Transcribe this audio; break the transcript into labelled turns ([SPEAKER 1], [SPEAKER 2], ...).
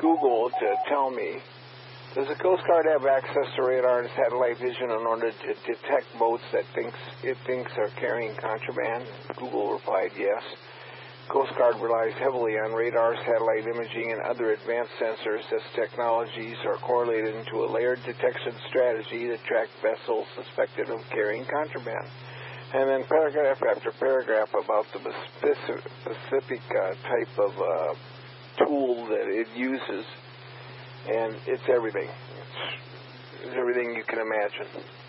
[SPEAKER 1] Google to tell me, does the Coast Guard have access to radar and satellite vision in order to detect boats that it thinks are carrying contraband? Google replied, yes. Coast Guard relies heavily on radar, satellite imaging, and other advanced sensors. These technologies are correlated into a layered detection strategy that track vessels suspected of carrying contraband. And then paragraph after paragraph about the specific type of tool that it uses, and it's everything. It's everything you can imagine.